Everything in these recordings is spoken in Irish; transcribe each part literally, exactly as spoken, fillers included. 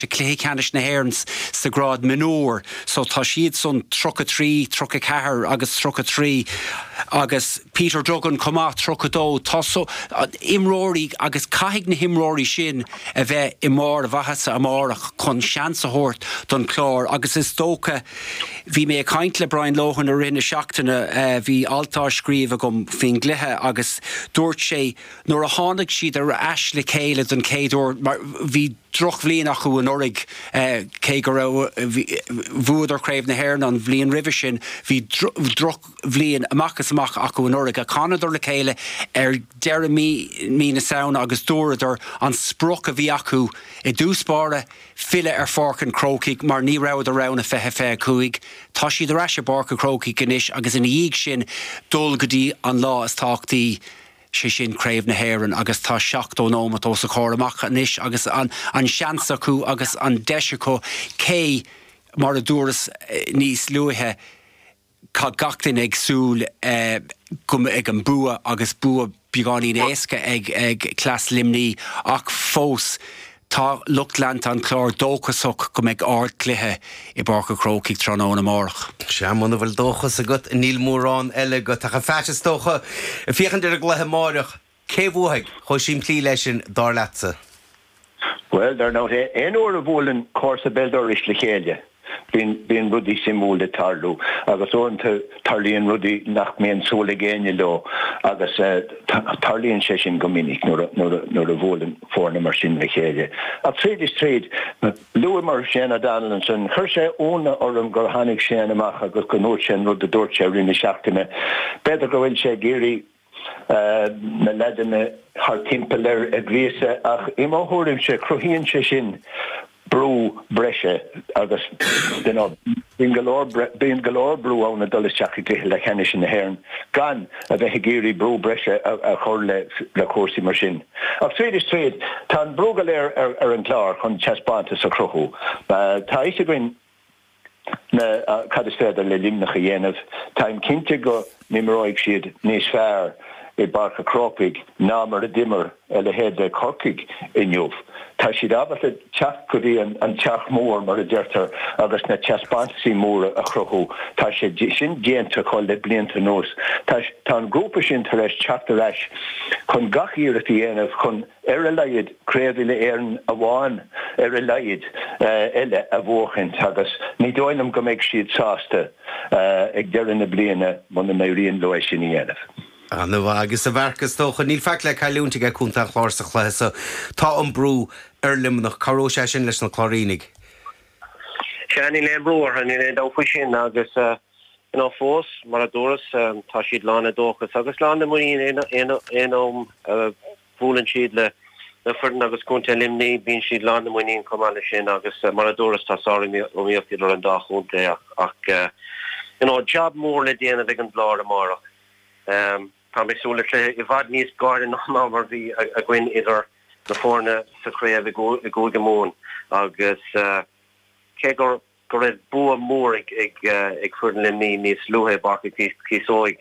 de clé canis na hairns sa grad minor, so tá siad son trocha trí, trocha cahar agus trocha trí, agus Peter Duggan comá trocha dó, tá so imróí agus caithig na himróí sin a bheith i mór a bhathasa a mórach chun seansa hort don chlár, agus is dócha bhí mé caint le Brian Lohan a rinne seachtainna bhí altár scríomh gom fin glithe agus dúirt sé nuair a tháinig siad ar eis le céile don céadúir mar bhí droch bhliain acu an orig cé go raibh bhuad ar craobh na hairn an bhliain ribhe sin bhí droch bhliain amachchas amach acu an orig a canadar le céile ar deire mí na saona agus dúradar an spruch a bhí acu i dúspáre fille ar fórcan crócaigh mar ní raibh a rana fethe fé cuaig tá siad ar eis a barca crócaigh inis agus in dhéag sin dul go dtí an lá is táchtaí sé sin craobh na haireann agus tá seach ó nómat ó sa chóir amach inis agus an, an seansa acu agus an deise acu cé mar a dúras níos luithe cá gachtain ag súl eh, gum ag an bua agus bua beagáí éasca ag, ag clas limní ach fós tá luchtland an chlár dóchasach go méid ard cluthe i barca crócaigh tránón amárach. Seamúna bhfuil dóchas a gut níl mórrán eile go tá feachas dócha a fiochan de gluthe márach cé bhuaigh chuir sin plí leis sin dar leatsa. Well, dar ná éon uair a bhfuilin cósa beldar is le chéile. Bín bín rudí simúla tarlú agus orinthe tarlíonn rudí nach mion súla géine lo agus tarlíonn sé sin go minic nuair a bhfuilin fórna mar sin le chéile. A tríd is tríd luath mar sin a Donlan sin chuir sé óna orm gur tháinig sin amach agus go nóir sin rud a dúirt sé rinne seachtaine. Beidir go bhfuil sé géirí na leideanna thar timpeall ar a gréasa ach imóthúrim sé cruthíonn sé sin brú breise agus you know, bíon galóir brú ána dolas teach glithe le cheanne sin na hairn gan a bheith géirí brú breise a, a chur le, le cuasaí mar sin. Ach tríd is tríd, tá an brú galéir ar, ar an chlár chun teaspáanta sa cruthú. Tá is a grin na uh, cad is féidir le limnacha dhéanamh, tá im cinnte go nimróigh siad níos fearr i barca crócaigh ná mar a dimmer a le héad a corcaigh inniuh. Tá siad abalta teach go dtí an, an teach mór mar a deirtar agus na teaspáintaí móra a chruthú. Tá sé sin géanta chuil le blianta nóos. Tá an grúpa sin tar éis teachtar éis chun gachíir a dhéanamh chun ar a leiad créabh le éireann a bháin ar a leiad eile a bhuachint agus ní dóinam go méid siad sásta ag deireann na bliana man na maoríon leis sin dhéanamh. An agus a bharcas tócha níl feic le caiúnta ag cúnta chláirsa chléasa tá an brú ar limnach caró sé sin leis na chlárínig. Seaní le brúar an in dófa sin agus in fós mar a dúras tá siad lána dóchas agus lána muíon éóm bhúlann siad le na fudan agus cúnta limní bíonn siad lána muíon cumáile sin agus mar a dúras tá sáir omíochtaí ar an dáchúnta ach job mór le déanamh ag an bláir amárach. Tá mé súla le i bhd níos gáir nach mar bhí a gcuin idir na fórna sa chréamh i gcóige món agus cé gur go raibh bua mór ag ag fudan limní níos luithe barca císóig.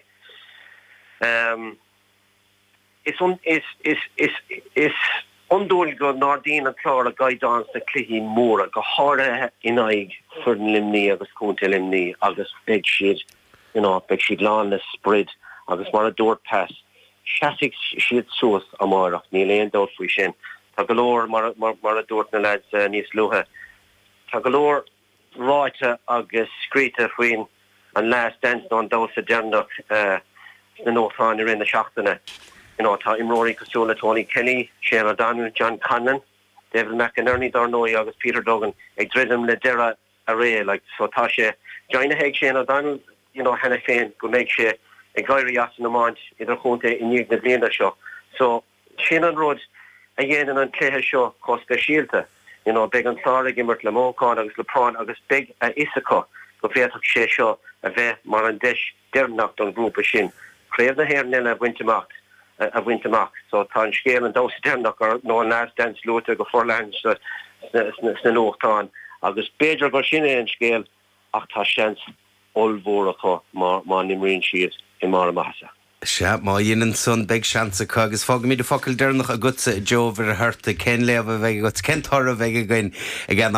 Is undúil go nádín an chlár a gaidáns na cluichí móra go háirithe inaig fudan limní agus cúnta limní agus beag siad beag siad lán le sprid agus mar a dúirt pass. Seasigh siad suas amárach ní léon dót faoi sin. Tá go leor mar, mar, mar a dúirt na lads uh, níos luithe. Tá go leor ráite agus scríte faoin an lás dance an dós a dearnach uh, na nótáin ar in na seachtainna. You know, tá imróí cosúla Tony Kelly, Shane O'Donnell, John Conlon, David McInerney Darnoy agus Peter Duggan ag dridum le deire a ré, like, so tá sé join a Shane O'Donnell, you know, hena féin go méid sé ag gairí as na máint idir chunta inniuag na bliana seo. So, sin an rud a dhéanaan an cléthe seo costa síalta. You know, beg an sára gimmert le mócáin agus le práin agus beg a isacha go bhéadach sé seo a bheith mar an deis deirnacht an grúpa sin. Chréamh na hair nile a bhainteach a bhainteach. So tá an scéal an dós deirnach ar nó an lás dance luúta go forlein sna nóchtáin agus béidir go sin é an scéal ach tá seans olmhóracha má nimríonn siad i mar a maithe. Se má dhéanaan son beag seansa agus fág míad a focail dearnach a gutsa Joe ver a thuirta cén léamh a bheith go cén thora bheith a gin a